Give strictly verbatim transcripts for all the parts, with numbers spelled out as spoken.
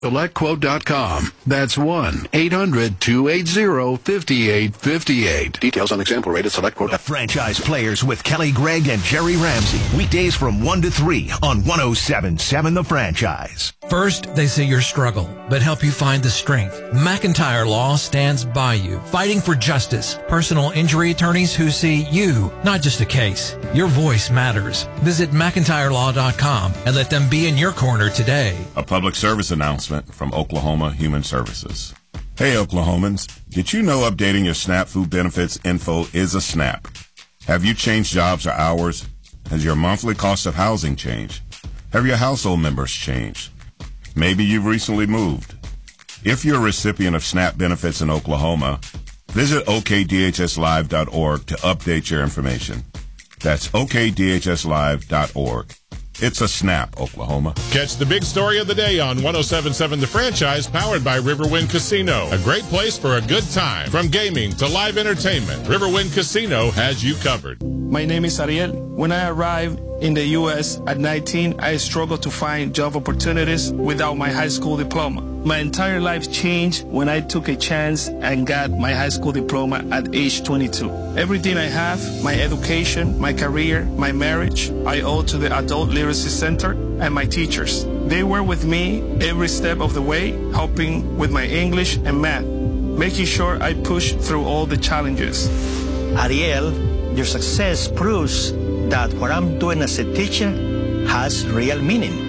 Select Quote dot com. That's one eight hundred two eight zero five eight five eight. Details on example rate at SelectQuote. The Franchise Players with Kelly Gregg and Jerry Ramsey. Weekdays from one to three on one oh seven point seven The Franchise. First, they see your struggle, but help you find the strength. McIntyre Law stands by you, fighting for justice. Personal injury attorneys who see you, not just a case. Your voice matters. Visit McIntyre Law dot com and let them be in your corner today. A public service announcement from Oklahoma Human Services. Hey Oklahomans, did you know updating your SNAP food benefits info is a snap? Have you changed jobs or hours? Has your monthly cost of housing changed? Have your household members changed? Maybe you've recently moved. If you're a recipient of SNAP benefits in Oklahoma, visit O K D H S live dot org to update your information. That's O K D H S live dot org. It's a snap, Oklahoma. Catch the big story of the day on one oh seven point seven The Franchise, powered by Riverwind Casino. A great place for a good time. From gaming to live entertainment, Riverwind Casino has you covered. My name is Ariel. When I arrived in the U S at nineteen, I struggled to find job opportunities without my high school diploma. My entire life changed when I took a chance and got my high school diploma at age twenty-two. Everything I have, my education, my career, my marriage, I owe to the Adult Literacy Center and my teachers. They were with me every step of the way, helping with my English and math, making sure I pushed through all the challenges. Ariel, your success proves that what I'm doing as a teacher has real meaning.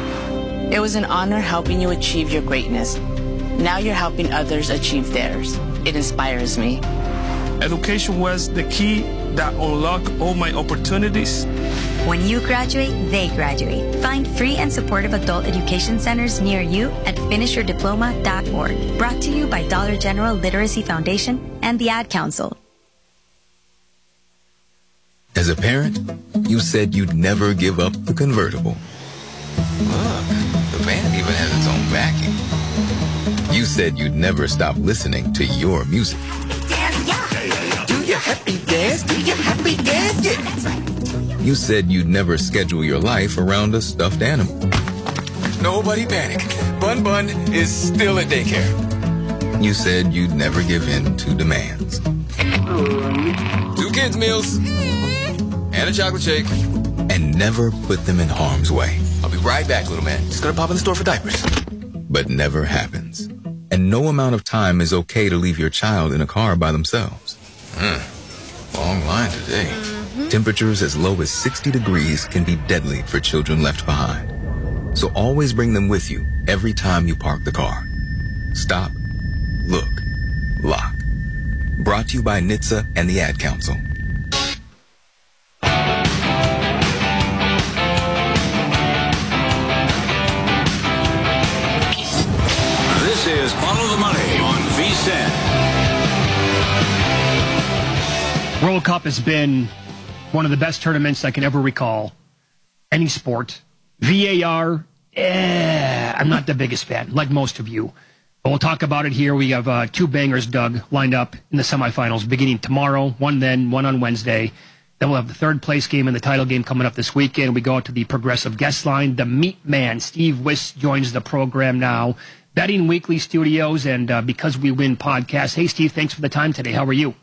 It was an honor helping you achieve your greatness. Now you're helping others achieve theirs. It inspires me. Education was the key that unlocked all my opportunities. When you graduate, they graduate. Find free and supportive adult education centers near you at finish your diploma dot org. Brought to you by Dollar General Literacy Foundation and the Ad Council. As a parent, you said you'd never give up the convertible. Look, the van even has its own backing. You said you'd never stop listening to your music. Dance, yeah. Do your happy dance, do your happy dance, yeah. That's right. You said you'd never schedule your life around a stuffed animal. Nobody panic. Bun Bun is still at daycare. You said you'd never give in to demands. Two kids' meals. And a chocolate shake. And never put them in harm's way. I'll be right back, little man. Just gonna pop in the store for diapers. But never happens. And no amount of time is okay to leave your child in a car by themselves. Mm. Long line today. Mm-hmm. Temperatures as low as sixty degrees can be deadly for children left behind. So always bring them with you every time you park the car. Stop, look, lock. Brought to you by N H T S A and the Ad Council. This is Follow the Money on V S I N. World Cup has been one of the best tournaments I can ever recall. Any sport. V A R, eh, I'm not the biggest fan, like most of you. But we'll talk about it here. We have uh, two bangers, Doug, lined up in the semifinals beginning tomorrow, one then, one on Wednesday. Then we'll have the third place game and the title game coming up this weekend. We go out to the Progressive guest line. The Meat Man, Steve Wiss, joins the program now. Betting Weekly Studios and uh, Because We Win podcast. Hey, Steve, thanks for the time today. How are you?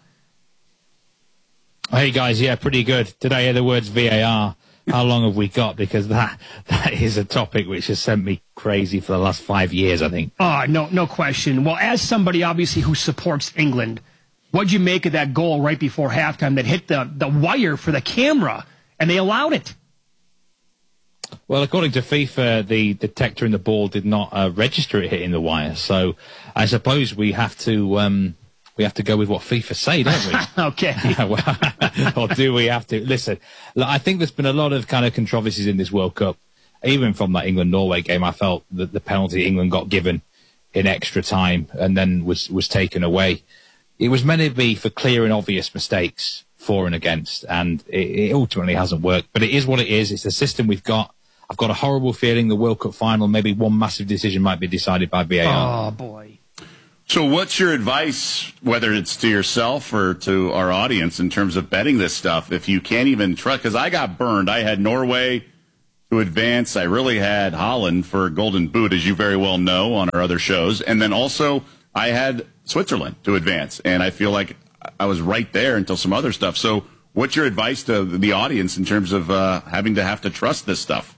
Hey, guys. Yeah, pretty good. Did I hear the words V A R? How long have we got? Because that that is a topic which has sent me crazy for the last five years, I think. Oh, no, no question. Well, as somebody, obviously, who supports England, what'd you make of that goal right before halftime that hit the, the wire for the camera, and they allowed it? Well, according to FIFA, the detector in the ball did not uh, register it hitting the wire. So I suppose we have to um, we have to go with what FIFA say, don't we? Okay. Or do we have to? Listen, look, I think there's been a lot of kind of controversies in this World Cup. Even from that England-Norway game, I felt that the penalty England got given in extra time and then was, was taken away. It was meant to be for clear and obvious mistakes for and against, and it, it ultimately hasn't worked. But it is what it is. It's the system we've got. I've got a horrible feeling the World Cup final, maybe one massive decision might be decided by V A R. Oh, boy. So what's your advice, whether it's to yourself or to our audience, in terms of betting this stuff, if you can't even trust? Because I got burned. I had Norway to advance. I really had Holland for Golden Boot, as you very well know, on our other shows. And then also I had Switzerland to advance. And I feel like I was right there until some other stuff. So what's your advice to the audience in terms of uh, having to have to trust this stuff?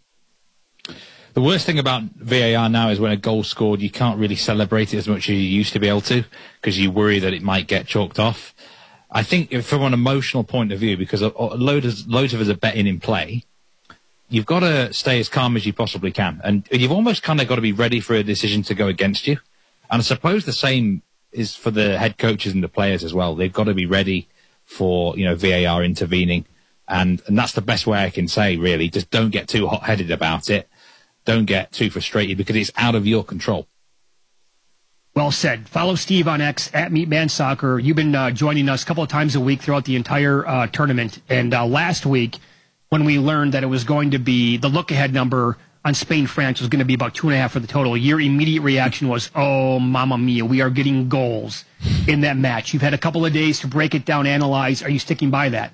The worst thing about V A R now is when a goal scored, you can't really celebrate it as much as you used to be able to because you worry that it might get chalked off. I think if, from an emotional point of view, because a, a load of, loads of us are betting in play, you've got to stay as calm as you possibly can. And you've almost kind of got to be ready for a decision to go against you. And I suppose the same is for the head coaches and the players as well. They've got to be ready for, you know, V A R intervening. And, and that's the best way I can say, really. Just don't get too hot-headed about it. Don't get too frustrated because it's out of your control. Well said. Follow Steve on X, at MeatManSoccer. You've been uh, joining us a couple of times a week throughout the entire uh, tournament. And uh, last week, when we learned that it was going to be, the look-ahead number on Spain-France was going to be about two and a half for the total, your immediate reaction was, oh, mamma mia, we are getting goals in that match. You've had a couple of days to break it down, analyze. Are you sticking by that?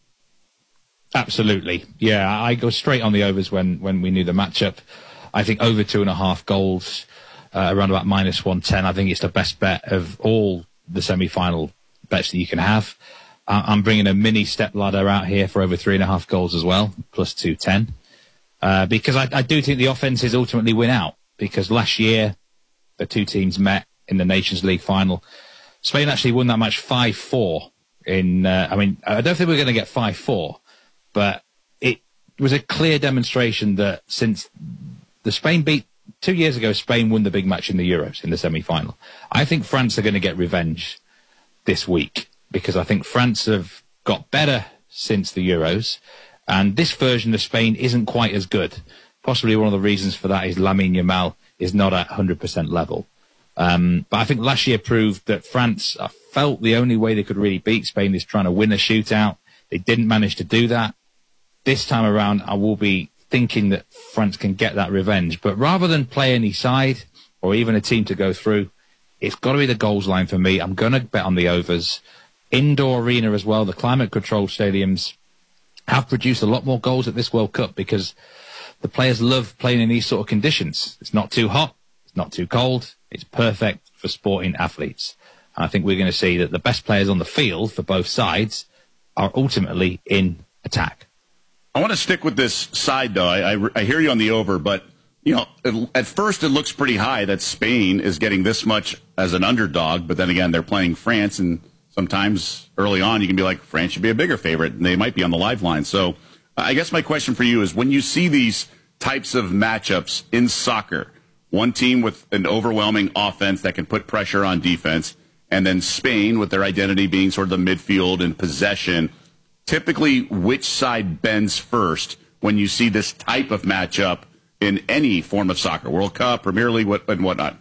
Absolutely. Yeah, I go straight on the overs when, when we knew the matchup. I think over two and a half goals, uh, around about minus one ten. I think it's the best bet of all the semi-final bets that you can have. Uh, I'm bringing a mini step ladder out here for over three and a half goals as well, plus two ten. Uh, because I, I do think the offenses ultimately win out. Because last year, the two teams met in the Nations League final. Spain actually won that match five four. In, uh, I mean, I don't think we're going to get five four. But it was a clear demonstration that since the Spain beat, two years ago, Spain won the big match in the Euros in the semi-final. I think France are going to get revenge this week because I think France have got better since the Euros. And this version of Spain isn't quite as good. Possibly one of the reasons for that is Lamine Yamal is not at one hundred percent level. Um, but I think last year proved that France uh, felt the only way they could really beat Spain is trying to win a shootout. They didn't manage to do that. This time around, I will be thinking that France can get that revenge. But rather than play any side or even a team to go through, it's got to be the goals line for me. I'm going to bet on the overs. Indoor arena as well. The climate-controlled stadiums have produced a lot more goals at this World Cup because the players love playing in these sort of conditions. It's not too hot. It's not too cold. It's perfect for sporting athletes. And I think we're going to see that the best players on the field for both sides are ultimately in attack. I want to stick with this side, though. I, I, I hear you on the over, but, you know, it, at first it looks pretty high that Spain is getting this much as an underdog, but then again, they're playing France, and sometimes early on you can be like, France should be a bigger favorite, and they might be on the live line. So I guess my question for you is, when you see these types of matchups in soccer, one team with an overwhelming offense that can put pressure on defense, and then Spain with their identity being sort of the midfield and possession, typically which side bends first when you see this type of matchup in any form of soccer, World Cup, Premier League, what, and whatnot?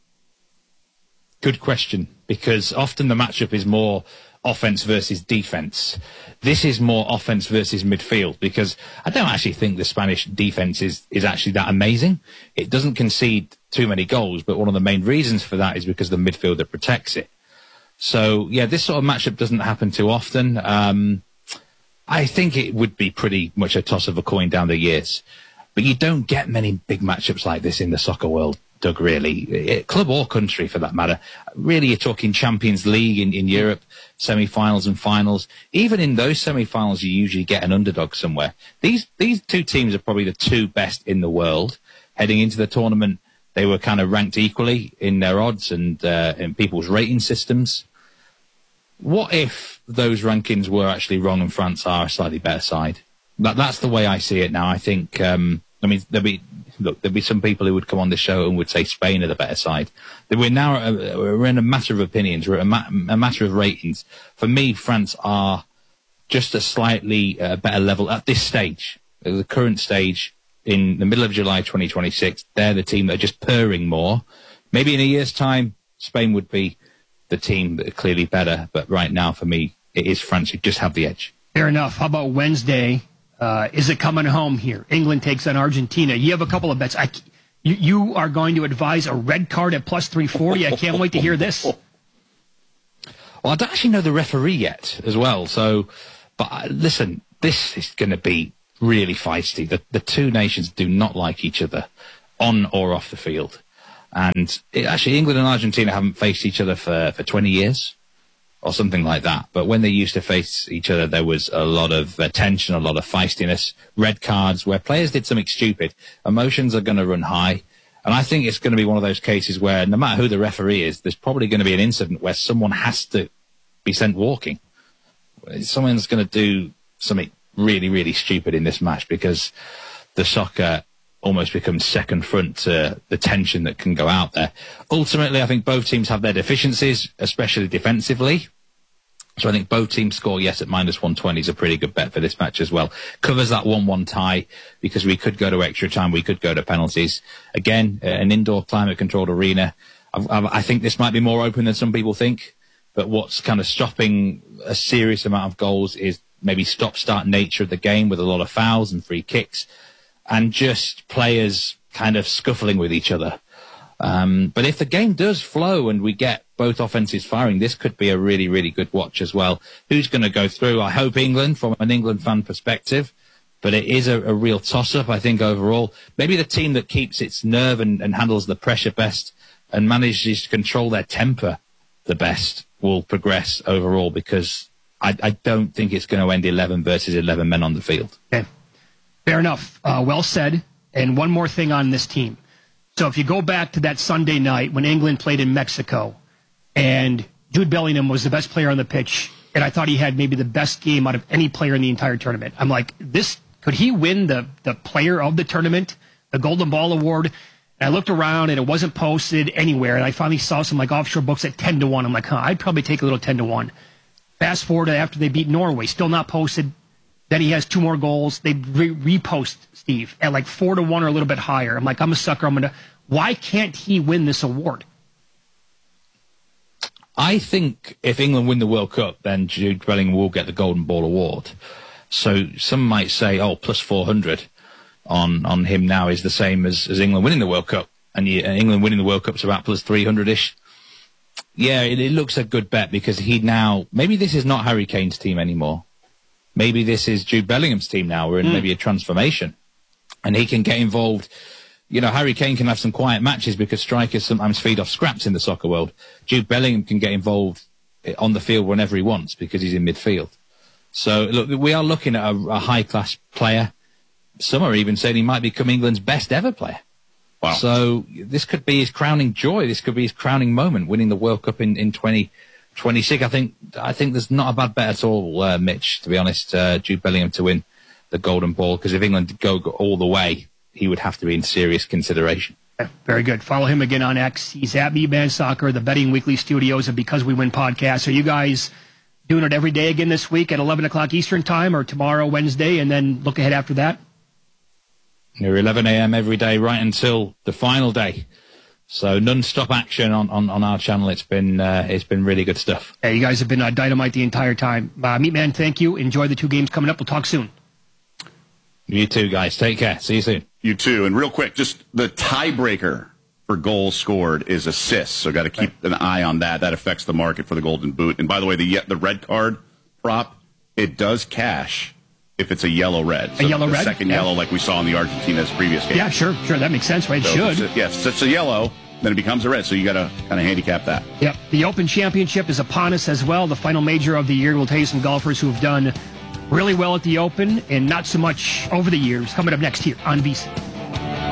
Good question, because often the matchup is more offense versus defense. This is more offense versus midfield, because I don't actually think the Spanish defense is, is actually that amazing. It doesn't concede too many goals, but one of the main reasons for that is because the midfielder protects it. So, yeah, this sort of matchup doesn't happen too often. Um, I think it would be pretty much a toss of a coin down the years. But you don't get many big matchups like this in the soccer world, Doug, really. Club or country, for that matter. Really, you're talking Champions League in, in Europe, semi-finals and finals. Even in those semi-finals, you usually get an underdog somewhere. These these two teams are probably the two best in the world. Heading into the tournament, they were kind of ranked equally in their odds and uh, in people's rating systems. What if those rankings were actually wrong and France are a slightly better side? That, that's the way I see it now. I think, um, I mean, there'll be, look, there'll be some people who would come on the show and would say Spain are the better side. We're now, uh, we're in a matter of opinions. We're a, ma- a matter of ratings. For me, France are just a slightly uh, better level at this stage, at the current stage in the middle of July twenty twenty-six. They're the team that are just purring more. Maybe in a year's time, Spain would be the team that are clearly better. But right now, for me, it is France who just have the edge. Fair enough. How about Wednesday? Uh, is it coming home here? England takes on Argentina. You have a couple of bets. I, you, you are going to advise a red card at plus three forty. I can't wait to hear this. Well, I don't actually know the referee yet as well. So, but uh, listen, this is going to be really feisty. The, the two nations do not like each other on or off the field. And it, actually, England and Argentina haven't faced each other for, for twenty years or something like that. But when they used to face each other, there was a lot of uh, tension, a lot of feistiness, red cards where players did something stupid. Emotions are going to run high. And I think it's going to be one of those cases where no matter who the referee is, there's probably going to be an incident where someone has to be sent walking. Someone's going to do something really, really stupid in this match because the soccer almost becomes second front to the tension that can go out there. Ultimately, I think both teams have their deficiencies, especially defensively. So I think both teams score yes at minus one twenty is a pretty good bet for this match as well. Covers that one one tie because we could go to extra time, we could go to penalties. Again, uh, an indoor climate-controlled arena. I, I, I think this might be more open than some people think, but what's kind of stopping a serious amount of goals is maybe stop-start nature of the game with a lot of fouls and free kicks and just players kind of scuffling with each other. Um, but if the game does flow and we get both offenses firing, this could be a really, really good watch as well. Who's going to go through? I hope England from an England fan perspective, but it is a, a real toss-up, I think, overall. Maybe the team that keeps its nerve and, and handles the pressure best and manages to control their temper the best will progress overall because I, I don't think it's going to end eleven versus eleven men on the field. Okay. Fair enough. Uh, well said. And one more thing on this team. So if you go back to that Sunday night when England played in Mexico and Jude Bellingham was the best player on the pitch, and I thought he had maybe the best game out of any player in the entire tournament. I'm like, this could he win the, the player of the tournament, the Golden Ball Award? And I looked around and it wasn't posted anywhere, and I finally saw some like offshore books at ten to one. I'm like, huh, I'd probably take a little ten to one. Fast forward to after they beat Norway, still not posted. Then he has two more goals. They re- repost Steve at like four to one or a little bit higher. I'm like, I'm a sucker. I'm gonna. Why can't he win this award? I think if England win the World Cup, then Jude Bellingham will get the Golden Ball Award. So some might say, oh, plus four hundred on on him now is the same as, as England winning the World Cup, and you, England winning the World Cup is about plus three hundred ish. Yeah, it, it looks a good bet because he now maybe this is not Harry Kane's team anymore. Maybe this is Jude Bellingham's team now. We're in mm. maybe a transformation. And he can get involved. You know, Harry Kane can have some quiet matches because strikers sometimes feed off scraps in the soccer world. Jude Bellingham can get involved on the field whenever he wants because he's in midfield. So, look, we are looking at a, a high-class player. Some are even saying he might become England's best ever player. Wow. So this could be his crowning joy. This could be his crowning moment, winning the World Cup in, in twenty twenty-six. I think I think there's not a bad bet at all, uh, Mitch, to be honest, uh, Jude Bellingham to win the Golden Ball, because if England go, go all the way, he would have to be in serious consideration. Yeah, very good. Follow him again on X. He's at Meatman Soccer, the Betting Weekly Studios, and Because We Win podcast. Are you guys doing it every day again this week at eleven o'clock Eastern Time, or tomorrow, Wednesday, and then look ahead after that? We're eleven a.m. every day right until the final day. So non-stop action on, on, on our channel. It's been uh, it's been really good stuff. Yeah, you guys have been uh, dynamite the entire time. Uh, Meatman, thank you. Enjoy the two games coming up. We'll talk soon. You too, guys. Take care. See you soon. You too. And real quick, just the tiebreaker for goals scored is assists. So got to keep right. an eye on that. That affects the market for the Golden Boot. And by the way, the the red card prop, it does cash if it's a yellow red. So a yellow the red? second yeah. yellow like we saw in the Argentina's previous game. Yeah, sure. Sure. That makes sense, right? It so should. Yes, yeah, so it's a yellow, then it becomes a red. So you got to kind of handicap that. Yep. The Open Championship is upon us as well. The final major of the year. We'll tell you some golfers who have done really well at the Open and not so much over the years. Coming up next here on V C.